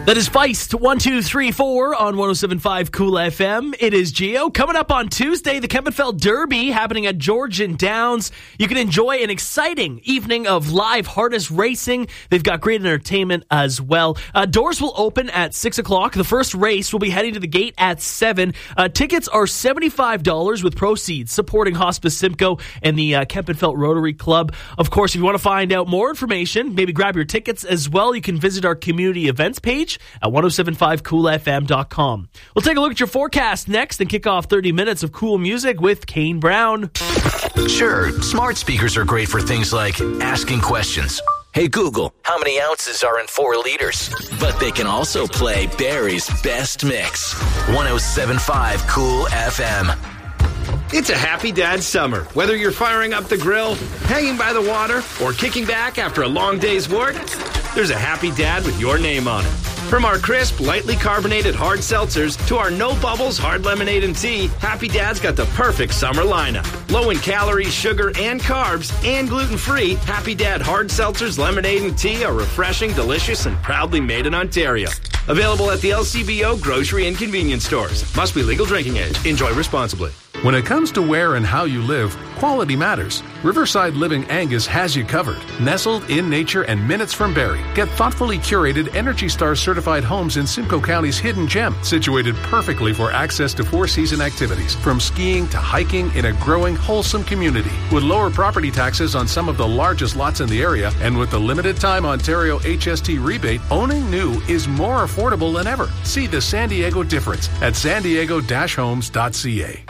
That is Feist 1234 on 107.5 Cool FM. It is Geo. Coming up on Tuesday, the Kempenfeld Derby happening at Georgian Downs. You can enjoy an exciting evening of live harness racing. They've got great entertainment as well. Doors will open at 6 o'clock. The first race will be heading to the gate at 7. Tickets are $75 with proceeds supporting Hospice Simcoe and the Kempenfeld Rotary Club. Of course, if you want to find out more information, maybe grab your tickets as well, you can visit our community events page at 1075coolfm.com. We'll take a look at your forecast next and kick off 30 minutes of cool music with Kane Brown. Sure, smart speakers are great for things like asking questions. Hey Google, how many ounces are in 4 liters? But they can also play Barry's Best Mix. 1075 Cool FM. It's a happy dad summer. Whether you're firing up the grill, hanging by the water, or kicking back after a long day's work, there's a happy dad with your name on it. From our crisp, lightly carbonated hard seltzers to our no bubbles hard lemonade and tea, Happy Dad's got the perfect summer lineup. Low in calories, sugar, and carbs, and gluten-free, Happy Dad hard seltzers, lemonade, and tea are refreshing, delicious, and proudly made in Ontario. Available at the LCBO grocery and convenience stores. Must be legal drinking age. Enjoy responsibly. When it comes to where and how you live, quality matters. Riverside Living Angus has you covered. Nestled in nature and minutes from Barrie. Get thoughtfully curated Energy Star certified homes in Simcoe County's hidden gem, situated perfectly for access to 4-season activities, from skiing to hiking in a growing, wholesome community. With lower property taxes on some of the largest lots in the area, and with the limited time Ontario HST rebate, owning new is more affordable than ever. See the San Diego difference at sandiego-homes.ca.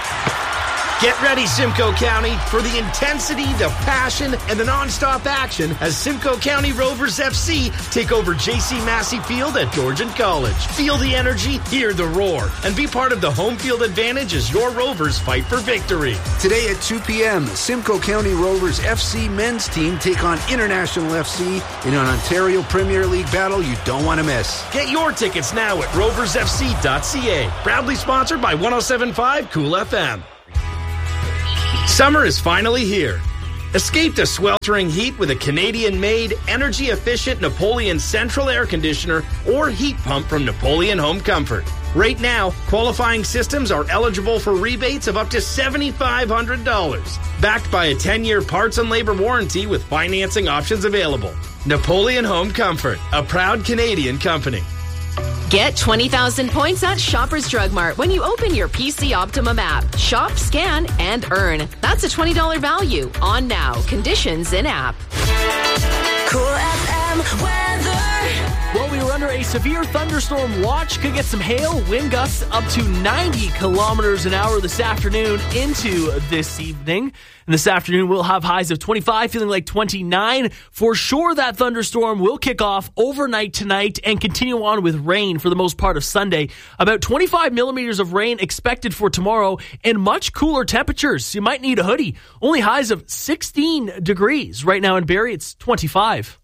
Get ready, Simcoe County, for the intensity, the passion, and the non-stop action as Simcoe County Rovers FC take over J.C. Massey Field at Georgian College. Feel the energy, hear the roar, and be part of the home field advantage as your Rovers fight for victory. Today at 2 p.m., the Simcoe County Rovers FC men's team take on International FC in an Ontario Premier League battle you don't want to miss. Get your tickets now at roversfc.ca. Proudly sponsored by 1075 Cool FM. Summer is finally here. Escape the sweltering heat with a Canadian-made, energy-efficient Napoleon Central air conditioner or heat pump from Napoleon Home Comfort. Right now, qualifying systems are eligible for rebates of up to $7,500. Backed by a 10-year parts and labor warranty with financing options available. Napoleon Home Comfort, a proud Canadian company. Get 20,000 points at Shoppers Drug Mart when you open your PC Optimum app. Shop, scan, and earn. That's a $20 value on now. Conditions in app. Cool FM weather. Well, we were under a severe thunderstorm watch. Could get some hail, wind gusts up to 90 kilometers an hour this afternoon into this evening. And this afternoon, we'll have highs of 25, feeling like 29. For sure, that thunderstorm will kick off overnight tonight and continue on with rain for the most part of Sunday. About 25 millimeters of rain expected for tomorrow and much cooler temperatures. You might need a hoodie. Only highs of 16 degrees. Right now in Barrie, it's 25.